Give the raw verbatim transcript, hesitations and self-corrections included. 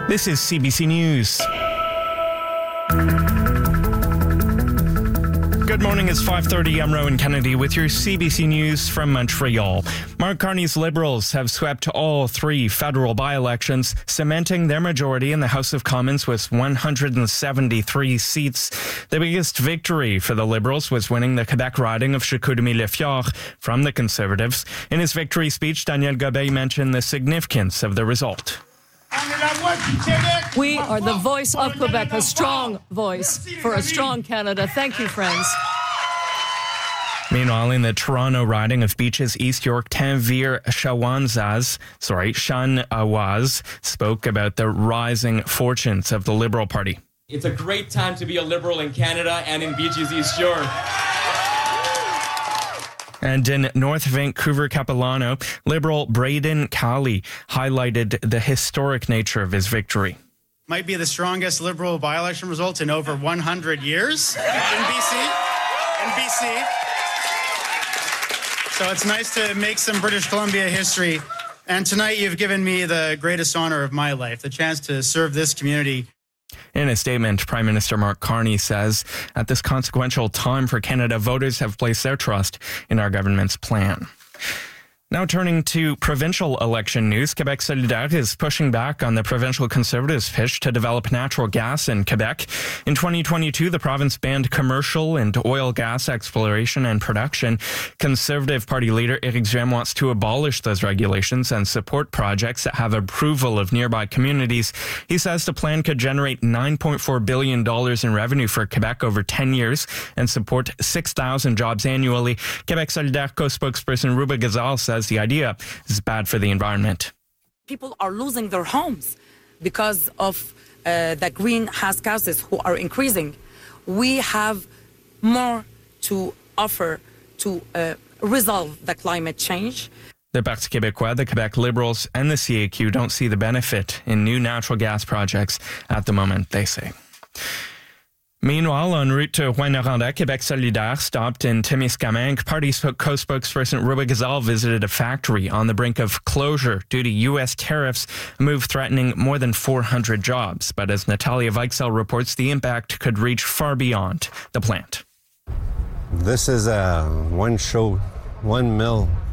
This is C B C News. Good morning, it's five thirty. I'm Rowan Kennedy with your C B C News from Montreal. Mark Carney's Liberals have swept all three federal by-elections, cementing their majority in the House of Commons with one hundred seventy-three seats. The biggest victory for the Liberals was winning the Quebec riding of Chicoutimi-Le-Fjord from the Conservatives. In his victory speech, Daniel Gobeil mentioned the significance of the result. We are the voice of Quebec, a strong voice for a strong Canada. Thank you, friends. Meanwhile, in the Toronto riding of Beaches, East York, Tinville Shawanoz, sorry, Shawanoz spoke about the rising fortunes of the Liberal Party. It's a great time to be a Liberal in Canada and in Beaches, East York. And in North Vancouver, Capilano, Liberal Braden Cali highlighted the historic nature of his victory. Might be the strongest Liberal by-election result in over one hundred years in B C. In B C. So it's nice to make some British Columbia history. And tonight you've given me the greatest honor of my life, the chance to serve this community. In a statement, Prime Minister Mark Carney says, at this consequential time for Canada, voters have placed their trust in our government's plan. Now turning to provincial election news, Quebec Solidaire is pushing back on the provincial Conservatives' push to develop natural gas in Quebec. In twenty twenty-two, the province banned commercial and oil gas exploration and production. Conservative Party leader Éric Duhem wants to abolish those regulations and support projects that have approval of nearby communities. He says the plan could generate nine point four billion dollars in revenue for Quebec over ten years and support six thousand jobs annually. Quebec Solidaire co-spokesperson Ruba Gazal says the idea is bad for the environment. People are losing their homes because of uh, the greenhouse gases who are increasing. We have more to offer to uh, resolve the climate change. The Parti Québécois, the Quebec Liberals, and the C A Q don't see the benefit in new natural gas projects at the moment, they say. Meanwhile, en route to Rouyn-Noranda, Quebec Solidaire stopped in Témiscamingue. Party co-spokesperson Ruba Gazal visited a factory on the brink of closure due to U S tariffs, a move threatening more than four hundred jobs. But as Natalia Weichsel reports, the impact could reach far beyond the plant. This is a one show, one mill